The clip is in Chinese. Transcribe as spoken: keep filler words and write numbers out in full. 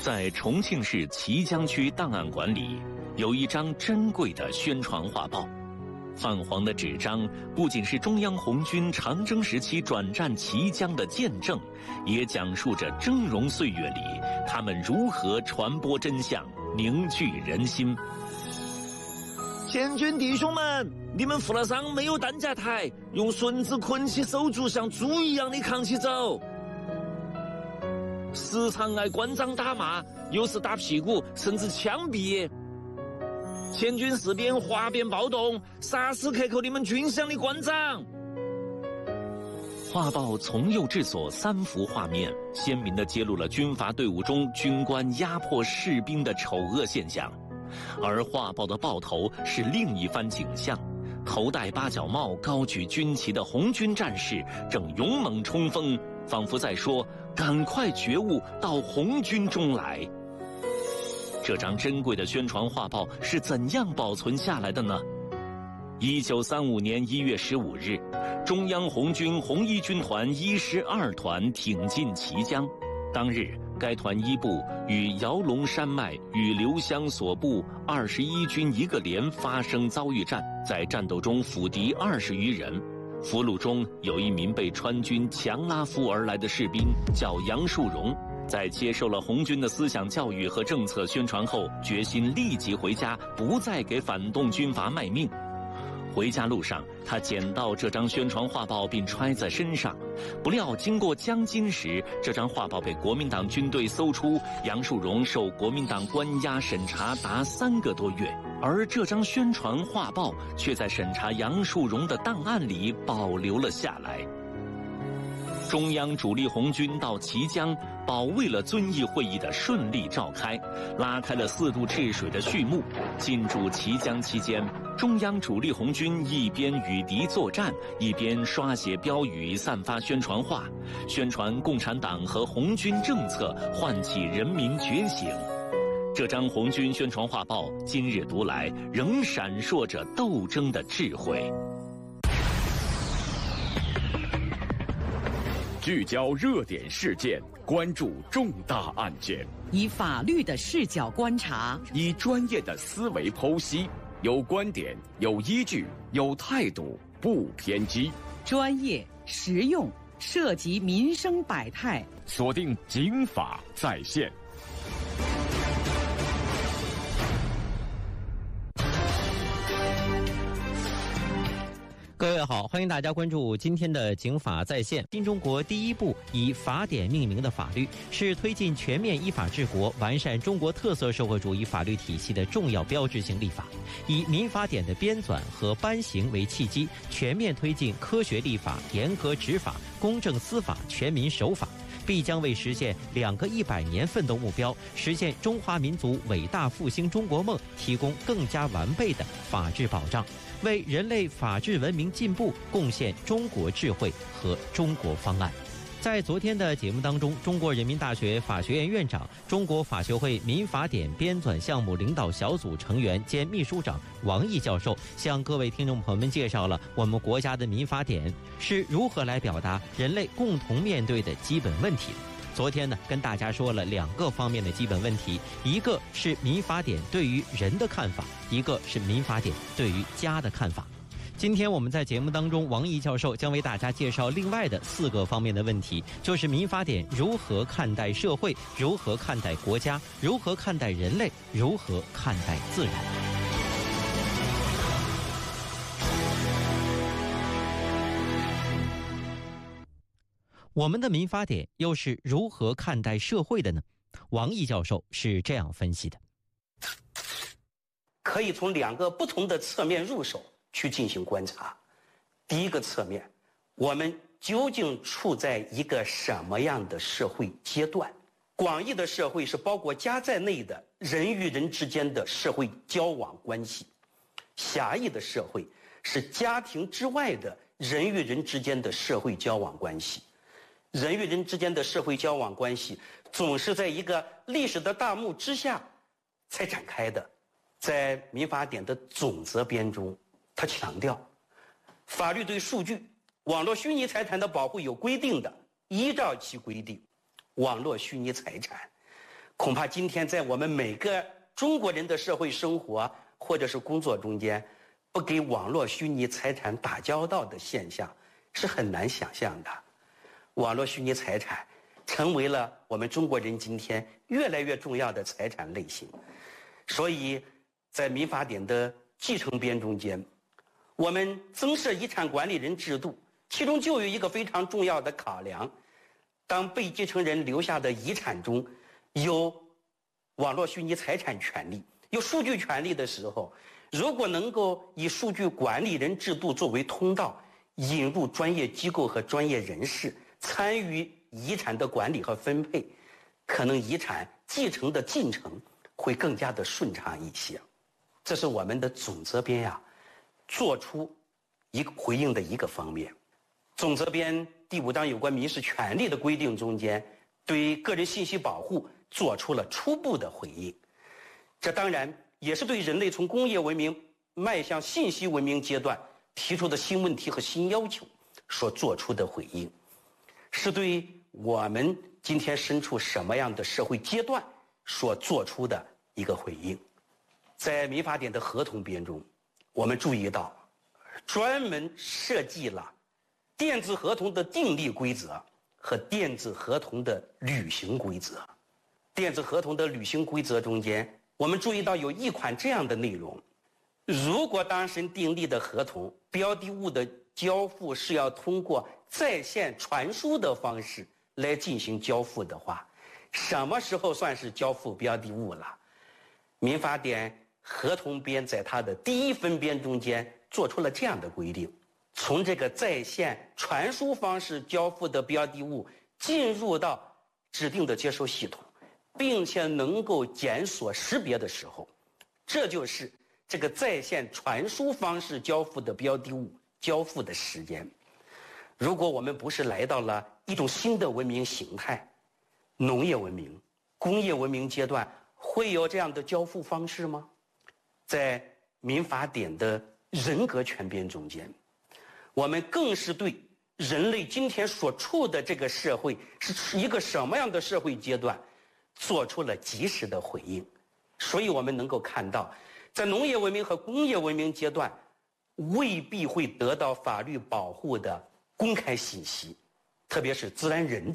在重庆市綦江区档案馆里，有一张珍贵的宣传画报。泛黄的纸张不仅是中央红军长征时期转战綦江的见证，也讲述着峥嵘岁月里他们如何传播真相、凝聚人心。 前军弟兄们，你们负了伤没有担架抬，用绳子捆起手足，像猪一样的扛起走。时常挨官长打骂，有时打屁股，甚至枪毙。前军士兵哗变暴动，杀死克扣你们军饷的官长。 画报从右至左三幅画面，鲜明地揭露了军阀队伍中军官压迫士兵的丑恶现象。而画报的报头是另一番景象，头戴八角帽、高举军旗的红军战士正勇猛冲锋，仿佛在说：“赶快觉悟，到红军中来。”这张珍贵的宣传画报是怎样保存下来的呢？一九三五年一月十五日，中央红军红一军团一师二团挺进綦江。当日，该团一部与姚龙山脉与刘湘所部二十一军一个连发生遭遇战，在战斗中俘敌二十余人。俘虏中有一名被川军强拉夫而来的士兵，叫杨树荣。在接受了红军的思想教育和政策宣传后，决心立即回家，不再给反动军阀卖命。回家路上，他捡到这张宣传画报并揣在身上，不料经过江津时，这张画报被国民党军队搜出，杨树荣受国民党关押审查达三个多月，而这张宣传画报却在审查杨树荣的档案里保留了下来。中央主力红军到綦江，保卫了遵义会议的顺利召开，拉开了四渡治水的序幕。进驻綦江期间，中央主力红军一边与敌作战，一边刷写标语、散发宣传画，宣传共产党和红军政策，唤起人民觉醒。这张红军宣传画报今日读来，仍闪烁着斗争的智慧。 聚焦热点事件，关注重大案件， 以法律的视角观察， 以专业的思维剖析，有观点，有依据，有态度，不偏激， 专业实用，涉及民生百态。 锁定警法在线。 各位好，欢迎大家关注今天的警法在线。新中国第一部以法典命名的法律，是推进全面依法治国、完善中国特色社会主义法律体系的重要标志性立法。以民法典的编纂和颁行为契机，全面推进科学立法、严格执法、公正司法、全民守法，必将为实现两个一百年奋斗目标，实现中华民族伟大复兴中国梦提供更加完备的法治保障，为人类法治文明进步贡献中国智慧和中国方案。在昨天的节目当中，中国人民大学法学院院长、中国法学会民法典编纂项目领导小组成员兼秘书长王毅教授向各位听众朋友们介绍了我们国家的民法典是如何来表达人类共同面对的基本问题的。昨天呢，跟大家说了两个方面的基本问题，一个是民法典对于人的看法，一个是民法典对于家的看法。今天我们在节目当中，王毅教授将为大家介绍另外的四个方面的问题，就是民法典如何看待社会，如何看待国家，如何看待人类，如何看待自然。我们的民法典又是如何看待社会的呢？王毅教授是这样分析的： 可以从两个不同的侧面入手去进行观察。第一个侧面，我们究竟处在一个什么样的社会阶段？广义的社会是包括家在内的人与人之间的社会交往关系，狭义的社会是家庭之外的人与人之间的社会交往关系。人与人之间的社会交往关系总是在一个历史的大幕之下才展开的。在民法典的总则编中，他强调，法律对数据、网络虚拟财产的保护有规定的，依照其规定，网络虚拟财产恐怕今天在我们每个中国人的社会生活或者是工作中间，不给网络虚拟财产打交道的现象是很难想象的。网络虚拟财产成为了我们中国人今天越来越重要的财产类型。所以在民法典的继承编中间，我们增设遗产管理人制度，其中就有一个非常重要的考量：当被继承人留下的遗产中有网络虚拟财产权利、有数据权利的时候，如果能够以数据管理人制度作为通道，引入专业机构和专业人士参与遗产的管理和分配，可能遗产继承的进程会更加的顺畅一些。这是我们的总则编呀、啊、做出一个回应的一个方面。总则编第五章有关民事权利的规定中间，对个人信息保护做出了初步的回应。这当然也是对人类从工业文明迈向信息文明阶段提出的新问题和新要求所做出的回应，是对我们今天身处什么样的社会阶段所做出的一个回应。在民法典的合同编中，我们注意到专门设计了电子合同的订立规则和电子合同的履行规则。电子合同的履行规则中间，我们注意到有一款这样的内容：如果当事人订立的合同标的物的交付是要通过在线传输的方式来进行交付的话，什么时候算是交付标的物了？民法典合同编在它的第一分编中间做出了这样的规定：从这个在线传输方式交付的标的物进入到指定的接收系统，并且能够检索识别的时候，这就是这个在线传输方式交付的标的物交付的时间。如果我们不是来到了一种新的文明形态，农业文明、工业文明阶段，会有这样的交付方式吗？在民法典的人格权编中间，我们更是对人类今天所处的这个社会是一个什么样的社会阶段做出了及时的回应。所以我们能够看到，在农业文明和工业文明阶段未必会得到法律保护的公开信息，特别是自然人